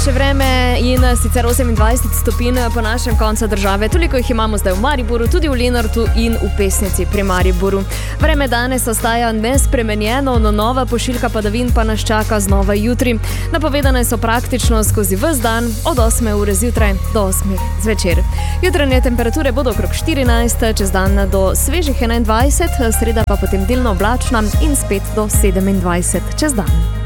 še vreme in sicer 28 stopinj po našem koncu države. Toliko jih imamo zdaj v Mariboru, tudi v Lenartu in v Pesnici pri Mariboru. Vreme danes ostaja nespremenjeno, no nova pošiljka padavin pa nas čaka znova jutri. Napovedane so praktično skozi ves dan od 8 ure zjutraj do 8 zvečer. Jutranje temperature bodo okrog 14, čez dan do svežih 21, sreda pa potem delno oblačna in spet do 27 čez dan.